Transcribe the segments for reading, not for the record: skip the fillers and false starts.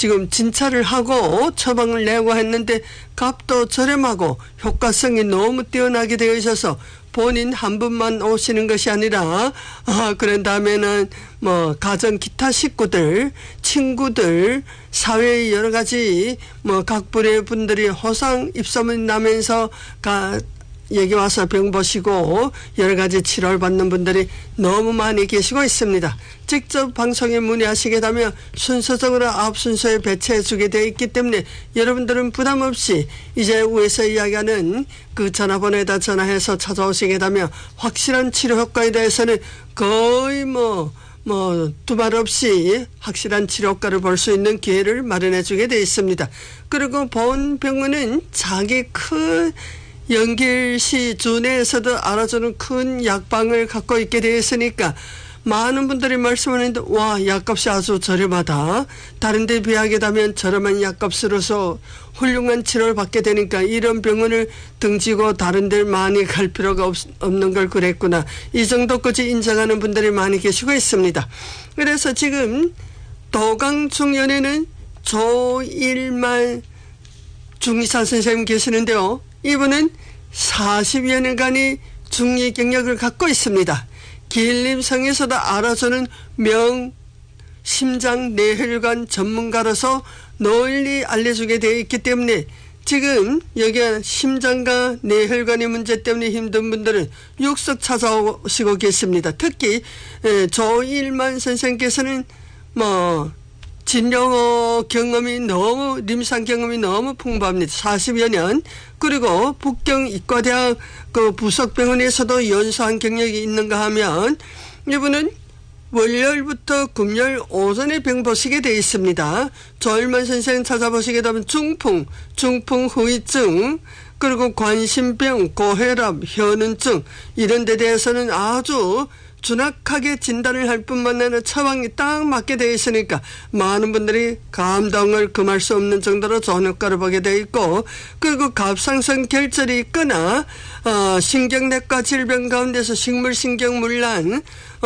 지금 진찰을 하고 처방을 내고 했는데 값도 저렴하고 효과성이 너무 뛰어나게 되어 있어서 본인 한 분만 오시는 것이 아니라 그런 다음에는 뭐 가정 기타 식구들, 친구들, 사회의 여러 가지 뭐 각 부류의 분들이 호상 입소문 나면서 여기 와서 병 보시고 여러 가지 치료를 받는 분들이 너무 많이 계시고 있습니다. 직접 방송에 문의하시게 되면 순서적으로 앞 순서에 배치해 주게 되어 있기 때문에 여러분들은 부담 없이 이제 위에서 이야기하는 그 전화번호에다 전화해서 찾아오시게 되면 확실한 치료 효과에 대해서는 거의 두말 없이 확실한 치료 효과를 볼 수 있는 기회를 마련해 주게 되어 있습니다. 그리고 본 병원은 자기 큰 연길시 주내에서도 알아주는 큰 약방을 갖고 있게 되어 있으니까 많은 분들이 말씀하는데 와, 약값이 아주 저렴하다. 다른 데 비하게 되면 저렴한 약값으로서 훌륭한 치료를 받게 되니까 이런 병원을 등지고 다른 데 많이 갈 필요가 없는 걸 그랬구나. 이 정도까지 인정하는 분들이 많이 계시고 있습니다. 그래서 지금 도강중년에는 조일만 중의사 선생님 계시는데요. 이분은 40여 년간의 중의 경력을 갖고 있습니다. 길림성에서도 알아주는 심장 뇌혈관 전문가로서 널리 알려주게 되어 있기 때문에 지금 여기 심장과 뇌혈관의 문제 때문에 힘든 분들은 육석 찾아오시고 계십니다. 특히 조일만 선생께서는 진료 경험이临床경험이 너무 풍부합니다. 40여 년. 그리고 북경의과대학 그 부속병원에서도 연수한 경력이 있는가 하면 이분은 월요일부터 금요일 오전에 병 보시게 되어 있습니다. 조일만 선생 찾아보시게 되면 중풍 후유증, 그리고 관심병, 고혈압, 현운증 이런 데 대해서는 아주 준확하게 진단을 할 뿐만 아니라 처방이 딱 맞게 되어 있으니까 많은 분들이 감동을 금할 수 없는 정도로 좋은 효과를 보게 되어 있고, 그리고 갑상선 결절이 있거나 신경내과 질병 가운데서 식물신경문란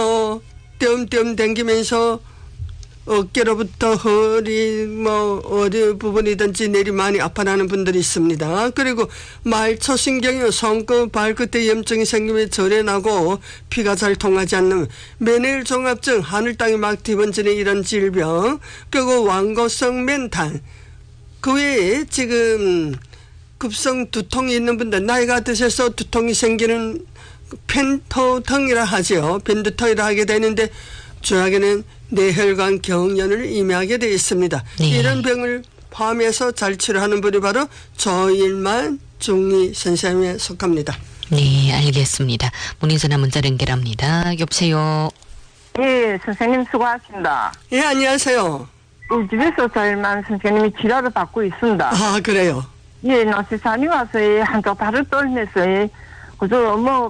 띄엄띄엄 댕기면서 어깨로부터 허리 어디 부분이든지 내리 많이 아파하는 분들이 있습니다. 그리고 말초신경이 손끝 발끝에 염증이 생기면 절에 나고 피가 잘 통하지 않는 메닐종합증, 하늘 땅이 막 뒤번지는 이런 질병, 그리고 완고성 멘탈, 그 외에 지금 급성 두통이 있는 분들, 나이가 드셔서 두통이 생기는 펜토통이라 하죠. 펜두통이라 하게 되는데 중요하게는 뇌혈관 경련을 임하게 되어 있습니다. 네. 이런 병을 포함해서 잘 치료하는 분이 바로 조일만 중의 선생님에 속합니다. 네, 알겠습니다. 문의전화 문자 연결합니다. 여보세요. 예, 선생님 수고하십니다. 예, 안녕하세요. 우리 집에서 조일만 선생님이 치료를 받고 있습니다. 아, 그래요? 예, 노시산이 와서 한쪽 발을 떨면서 그저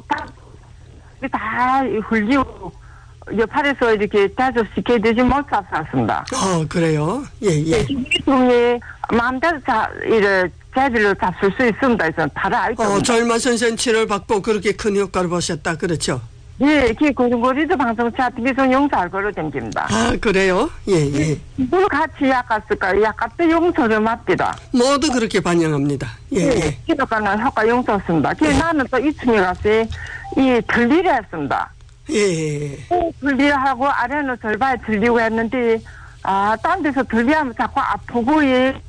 다 흘리고 옆팔에서 이렇게 자주 쉽게 되지 못했습니다. 그래요? 예. 중에 마음대로 자질로 잡술 수 있습니다. 그래서 바로 알고. 조일만 선생 치료를 받고 그렇게 큰 효과를 보셨다. 그렇죠? 예, 고리도 방송차 TV에서 용서를 걸어 댕깁니다. 아, 그래요? 예. 누구 같이 약갔을까요? 약값도 용서를 맡기다. 모두 그렇게 반영합니다. 예. 기독가는 효과 용서였습니다. 나는 또 2층에 가서 들리려 했습니다. 예. 들리하고 아래는 절반에 들리고 했는데 딴 데서 들리하면 자꾸 아프고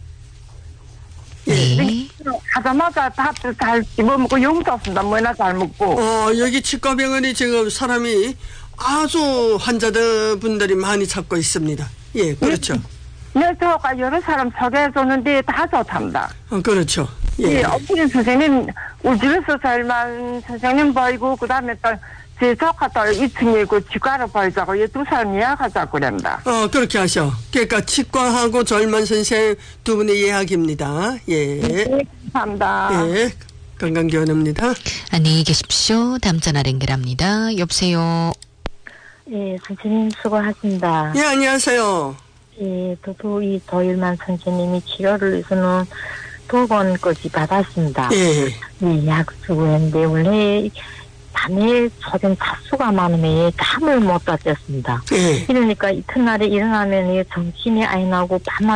하자마자 밥도 잘 집어먹고 용서했습니다. 뭐나 잘 먹고. 여기 치과병원이 지금 사람이 아주 환자분들이 많이 찾고 있습니다. 예, 그렇죠. 저가 여러 사람 소개해줬는데 다 좋답니다. 그렇죠. 예. 어머니 선생님, 우리 집에서 조일만 선생님 보이고, 그 다음에 또 제 조카 또 2층에 있고 치과를 보이자고 두 사람 예약하자고 그럽니다. 그렇게 하셔. 그러니까 치과하고 조일만 선생 두 분의 예약입니다. 예. 네, 감사합니다. 예. 건강기원입니다. 안녕히 계십시오. 다음 전화 연결합니다. 여보세요. 예, 선생님 수고하십니다. 예, 안녕하세요. 예, 저도 이 조일만 선생님이 치료를 위해서는 2번까지 받았습니다. 예. 예, 약 주고 했는데 원래 밤에 소변 자수가 많으면 잠을 못 잤습니다. 예. 이러니까 이튿날에 일어나면 정신이 안 나고 밤